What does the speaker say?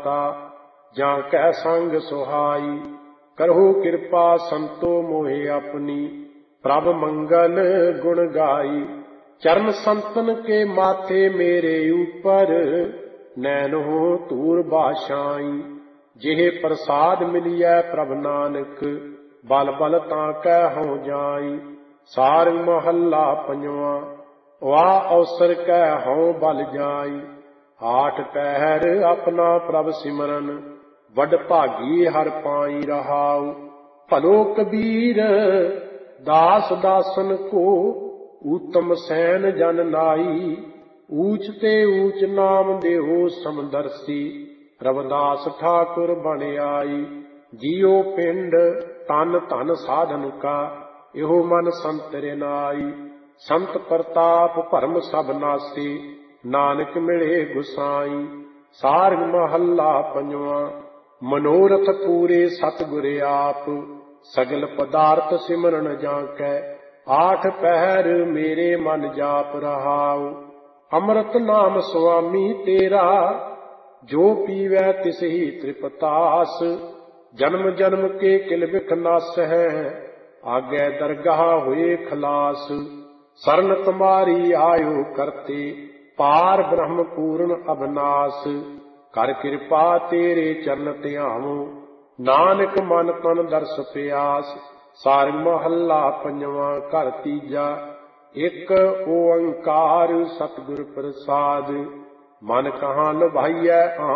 माता जां कै संग सुहाई। करहु कृपा संतो मोहे अपनी प्रभ मंगल गुण गाई। चरण संतन के माथे मेरे ऊपर नैन हो तूर बाशाई। जिहे प्रसाद मिलिया प्रभ नानक बल बल तां कै हों जाई। सारंग महला पंजवा वाह अवसर कै हों बल जाई। आठ पहर अपना प्रभ सिमरन वड भागी हर पाई रहाऊ। भलो कबीर दास दासन को उत्तम सैन जन नाई। ऊच ते ऊच नाम देहो समदर्शी रविदास ठाकुर बन आई। जियो पिंड तन धन साधन का एहो मन संत रिनाई। संत प्रताप भरम सब नासी नानक मिले गुसाई। सारंग महला पंजवा मनोरथ पूरे सतगुर आप सगल पदार्थ सिमरन जाकै। आठ पहर मेरे मन जाप रहाऊ। अमृत नाम स्वामी तेरा जो पीवै तिसही तृपतास। जन्म जन्म के किल बिख नास है आगे दरगाह हुए खलास। शरण तुम्हारी आयो करते पार ब्रह्म पूर्ण अविनाश। कर कृपा तेरे चरण ध्यावो नानक मन तन दर्श प्यास। सारंग महला पंजवा घर तीजा एक ओंकार सतगुर प्रसाद। मन कहाँ लुभाइयै